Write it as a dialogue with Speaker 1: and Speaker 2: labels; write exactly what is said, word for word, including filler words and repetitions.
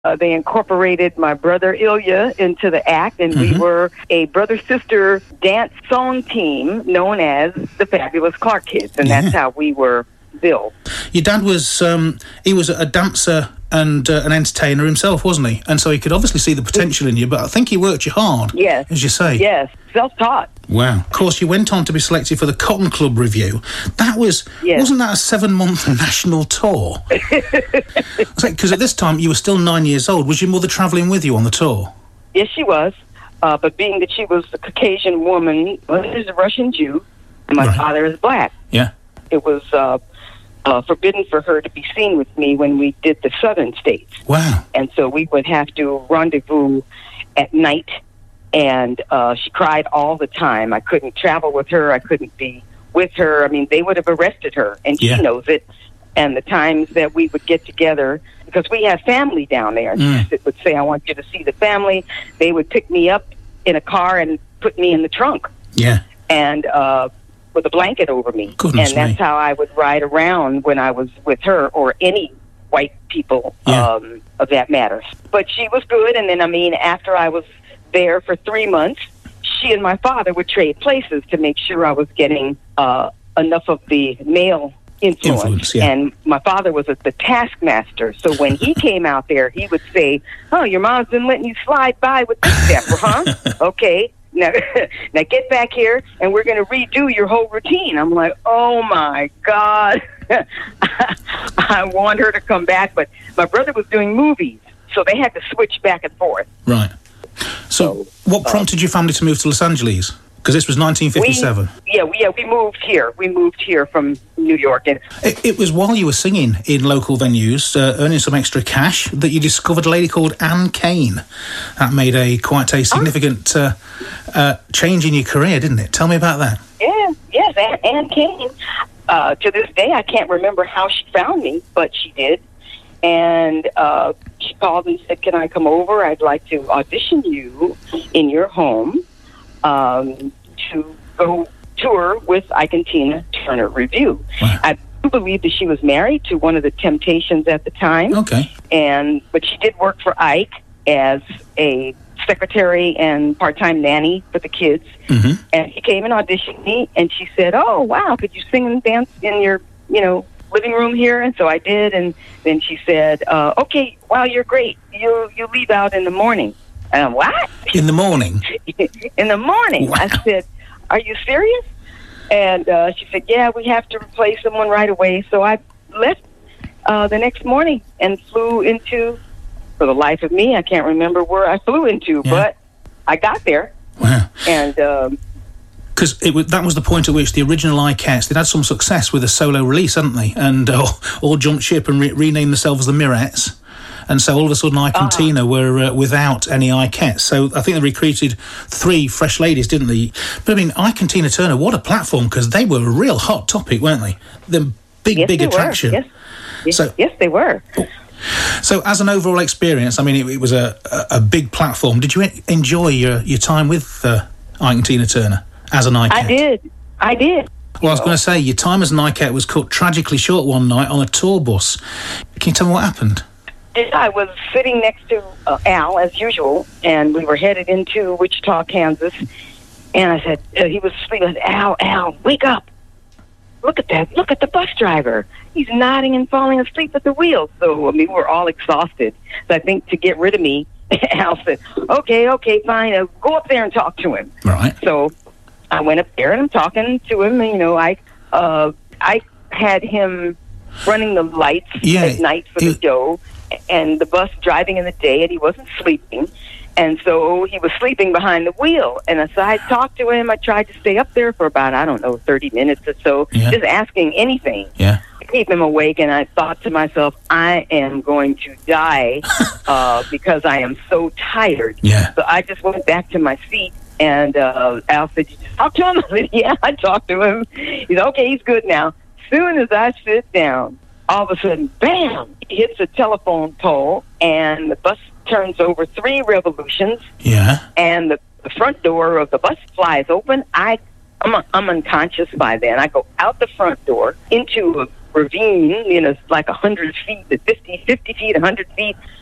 Speaker 1: Uh, they incorporated my brother Ilya into the act, and mm-hmm. we were a brother-sister dance song team known as the Fabulous Clark Kids, and yeah. that's how we were billed.
Speaker 2: Your dad was, um, he was a dancer and uh, an entertainer himself, wasn't he? And so he could obviously see the potential in you, but I think he worked you hard,
Speaker 1: yes.
Speaker 2: as you say.
Speaker 1: Yes, self-taught.
Speaker 2: Wow. Of course, you went on to be selected for the Cotton Club Revue. That was, yes. wasn't that a seven-month national tour? Because at this time, you were still nine years old. Was your mother travelling with you on the tour?
Speaker 1: Yes, she was. Uh, but being that she was a Caucasian woman, well, she's a Russian Jew, and my right. father is black.
Speaker 2: Yeah.
Speaker 1: It was uh, uh, forbidden for her to be seen with me when we did the southern states.
Speaker 2: Wow.
Speaker 1: And so we would have to rendezvous at night, and uh, she cried all the time. I couldn't travel with her. I couldn't be with her. I mean, they would have arrested her, and
Speaker 2: yeah.
Speaker 1: she knows it. And the times that we would get together, because we have family down there,
Speaker 2: mm.
Speaker 1: that would say, I want you to see the family. They would pick me up in a car and put me in the trunk.
Speaker 2: Yeah.
Speaker 1: And uh, with a blanket over me.
Speaker 2: Goodness
Speaker 1: and that's
Speaker 2: me.
Speaker 1: how I would ride around when I was with her, or any white people
Speaker 2: yeah.
Speaker 1: um, of that matter. But she was good, and then, I mean, after I was there for three months, she and my father would trade places to make sure I was getting uh, enough of the male influence.
Speaker 2: influence yeah.
Speaker 1: And my father was a, the taskmaster, so when he came out there, he would say, oh, your mom's been letting you slide by with this stepper, huh? Okay. Now, now get back here, and we're going to redo your whole routine. I'm like, oh, my God. I want her to come back, but my brother was doing movies, so they had to switch back and forth.
Speaker 2: Right. So, so what prompted uh, your family to move to Los Angeles? Because this was nineteen fifty-seven.
Speaker 1: We, yeah, we, yeah, we moved here. We moved here from New York. And
Speaker 2: it, it was while you were singing in local venues, uh, earning some extra cash, that you discovered a lady called Anne Kane. That made a quite a significant uh, uh, change in your career, didn't it? Tell me about that.
Speaker 1: Yeah, yes, Anne, Anne Kane. Uh, to this day, I can't remember how she found me, but she did. And uh, she called and said, can I come over? I'd like to audition you in your home um, to go tour with Ike and Tina Turner Revue.
Speaker 2: Wow.
Speaker 1: I do believe that she was married to one of the Temptations at the time.
Speaker 2: Okay.
Speaker 1: And but she did work for Ike as a secretary and part-time nanny for the kids.
Speaker 2: Mm-hmm.
Speaker 1: And he came and auditioned me, and she said, oh, wow, could you sing and dance in your, you know, living room here? And so I did. And then she said, uh, okay, wow, you're great. You you leave out in the morning. And I'm, what?
Speaker 2: In the morning?
Speaker 1: In the morning.
Speaker 2: Wow.
Speaker 1: I said, are you serious? And uh, she said, yeah, we have to replace someone right away. So I left uh, the next morning and flew into, for the life of me, I can't remember where I flew into,
Speaker 2: yeah.
Speaker 1: but I got there.
Speaker 2: Wow.
Speaker 1: And um,
Speaker 2: because it was, that was the point at which the original Ikettes, they'd had some success with a solo release, hadn't they? And uh, all jumped ship and re- renamed themselves the Mirettes. And so all of a sudden Ike and uh-huh. Tina were uh, without any Ikettes. So I think they recruited three fresh ladies, didn't they? But I mean, Ike and Tina Turner, what a platform, because they were a real hot topic, weren't they? The big,
Speaker 1: yes,
Speaker 2: big
Speaker 1: they
Speaker 2: attraction.
Speaker 1: Were. Yes. Yes,
Speaker 2: so,
Speaker 1: yes, they were.
Speaker 2: Oh. So as an overall experience, I mean, it, it was a, a, a big platform. Did you enjoy your, your time with uh, Ike and Tina Turner as an Ikette?
Speaker 1: I did. I did.
Speaker 2: Well, I was going to say, your time as an Ikette was cut tragically short one night on a tour bus. Can you tell me what happened?
Speaker 1: I was sitting next to uh, Al, as usual, and we were headed into Wichita, Kansas. And I said, uh, he was asleep. I said, Al, Al, wake up. Look at that. Look at the bus driver. He's nodding and falling asleep at the wheel. So, I mean, we were all exhausted. So I think to get rid of me, Al said, okay, okay, fine. Uh, go up there and talk to him.
Speaker 2: Right.
Speaker 1: So I went up there and I'm talking to him. And, you know, I, uh, I had him running the lights
Speaker 2: yeah,
Speaker 1: at night for
Speaker 2: it,
Speaker 1: the show, and the bus driving in the day, and he wasn't sleeping. And so he was sleeping behind the wheel. And so I talked to him. I tried to stay up there for about, I don't know, thirty minutes or so,
Speaker 2: yeah.
Speaker 1: just asking anything
Speaker 2: yeah.
Speaker 1: to keep him awake. And I thought to myself, I am going to die uh, because I am so tired.
Speaker 2: Yeah.
Speaker 1: So I just went back to my seat. And uh, Al said, you just talk to him? I said, yeah, I talked to him. He said, okay, he's good now. As soon as I sit down, all of a sudden, bam, he hits a telephone pole, and the bus turns over three revolutions.
Speaker 2: Yeah.
Speaker 1: And the, the front door of the bus flies open. I, I'm, I'm unconscious by then. I go out the front door into a ravine, you know, like one hundred feet, fifty, fifty feet, one hundred feet.